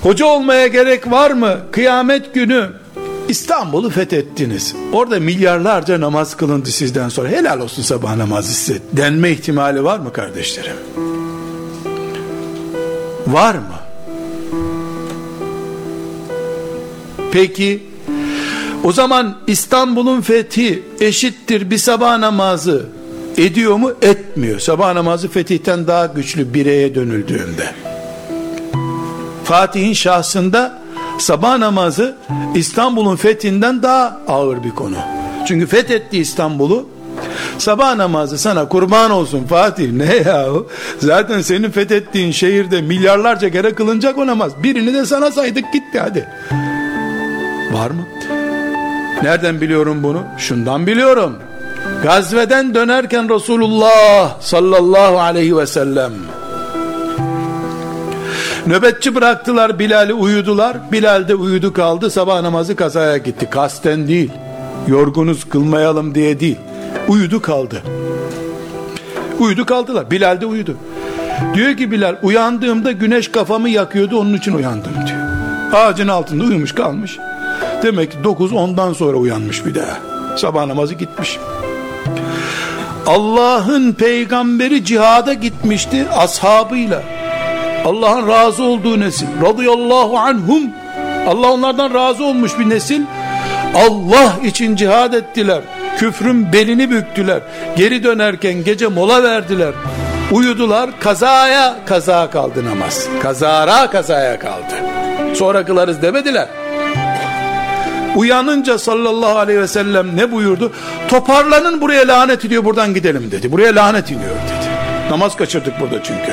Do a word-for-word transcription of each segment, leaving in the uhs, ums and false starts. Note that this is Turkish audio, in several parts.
Hoca olmaya gerek var mı? Kıyamet günü İstanbul'u fethettiniz. Orada milyarlarca namaz kılındı sizden sonra. Helal olsun sabah namazı size denme ihtimali var mı kardeşlerim? Var mı? Peki o zaman İstanbul'un fethi eşittir bir sabah namazı ediyor mu? Etmiyor. Sabah namazı fetihten daha güçlü bireye dönüldüğünde. Fatih'in şahsında sabah namazı İstanbul'un fethinden daha ağır bir konu. Çünkü fethetti İstanbul'u. Sabah namazı sana kurban olsun Fatih. Ne yahu? Zaten senin fethettiğin şehirde milyarlarca kere kılınacak o namaz. Birini de sana saydık gitti hadi. Var mı? Nereden biliyorum bunu? Şundan biliyorum. Gazveden dönerken Resulullah sallallahu aleyhi ve sellem nöbetçi bıraktılar Bilal'i, uyudular. Bilal de uyudu kaldı. Sabah namazı kazaya gitti. Kasten değil. Yorgunuz kılmayalım diye değil. Uyudu kaldı. Uyudu kaldılar. Bilal de uyudu. Diyor ki Bilal, uyandığımda güneş kafamı yakıyordu, onun için uyandım diyor. Ağacın altında uyumuş kalmış. Demek ki dokuz ondan sonra uyanmış bir daha. Sabah namazı gitmiş. Allah'ın peygamberi cihada gitmişti ashabıyla. Allah'ın razı olduğu nesil. Radıyallahu anhum. Allah onlardan razı olmuş bir nesil. Allah için cihad ettiler. Küfrün belini büktüler. Geri dönerken gece mola verdiler. Uyudular. Kazaya kaza kaldı namaz. Kazara kazaya kaldı. Sonra kılarız demediler. Uyanınca sallallahu aleyhi ve sellem ne buyurdu? Toparlanın, buraya lanet ediyor, buradan gidelim dedi. Buraya lanet iniyor dedi. Namaz kaçırdık burada çünkü.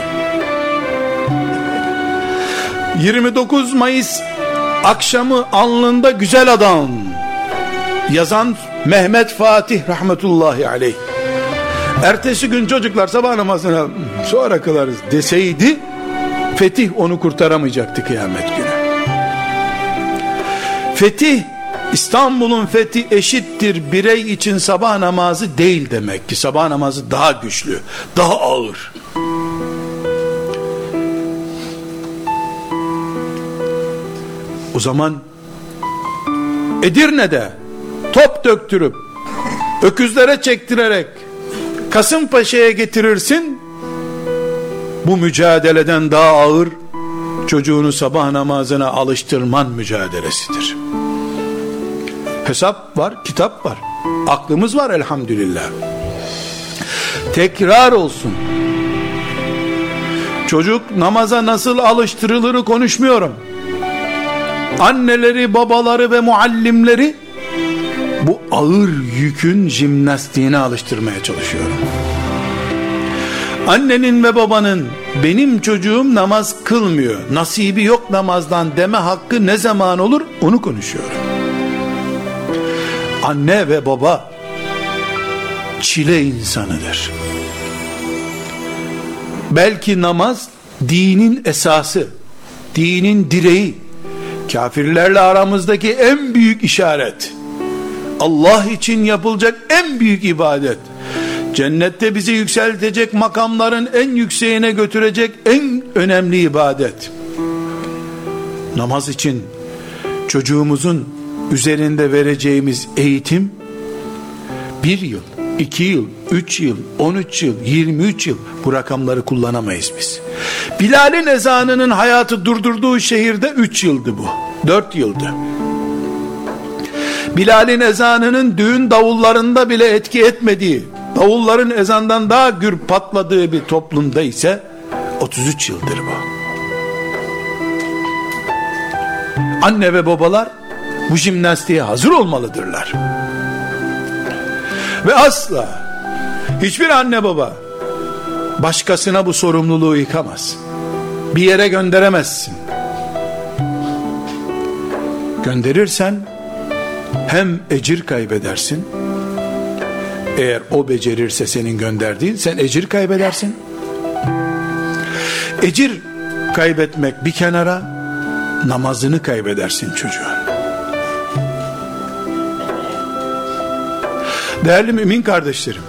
yirmi dokuz Mayıs akşamı alnında güzel adam yazan Mehmet Fatih rahmetullahi aleyh. Ertesi gün çocuklar sabah namazına sonra kılarız deseydi, fetih onu kurtaramayacaktı kıyamet günü. Fetih, İstanbul'un fethi eşittir birey için sabah namazı değil demek ki. Sabah namazı daha güçlü, daha ağır. O zaman Edirne'de top döktürüp öküzlere çektirerek Kasımpaşa'ya getirirsin, bu mücadeleden daha ağır çocuğunu sabah namazına alıştırman mücadelesidir. Hesap var, kitap var, aklımız var elhamdülillah. Tekrar olsun, çocuk namaza nasıl alıştırılırı konuşmuyorum. Anneleri, babaları ve muallimleri bu ağır yükün jimnastiğine alıştırmaya çalışıyorum. Annenin ve babanın benim çocuğum namaz kılmıyor, nasibi yok namazdan deme hakkı ne zaman olur, onu konuşuyorum. Anne ve baba çile insanıdır. Belki namaz dinin esası, dinin direği, kafirlerle aramızdaki en büyük işaret, Allah için yapılacak en büyük ibadet, cennette bizi yükseltecek makamların en yükseğine götürecek en önemli ibadet. Namaz için çocuğumuzun üzerinde vereceğimiz eğitim, bir yıl, iki yıl, üç yıl, on üç yıl, yirmi üç yıl, bu rakamları kullanamayız biz. Bilal'in ezanının hayatı durdurduğu şehirde üç yıldı bu, dört yıldı. Bilal'in ezanının düğün davullarında bile etki etmediği, davulların ezandan daha gür patladığı bir toplumda ise otuz üç yıldır bu. Anne ve babalar bu jimnastiğe hazır olmalıdırlar. Ve asla hiçbir anne baba başkasına bu sorumluluğu yıkamaz. Bir yere gönderemezsin. Gönderirsen hem ecir kaybedersin, eğer o becerirse senin gönderdiğin, sen ecir kaybedersin. Ecir kaybetmek bir kenara, namazını kaybedersin çocuğun. Değerli mümin kardeşlerim,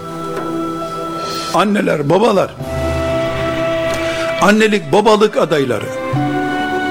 anneler, babalar, annelik babalık adayları,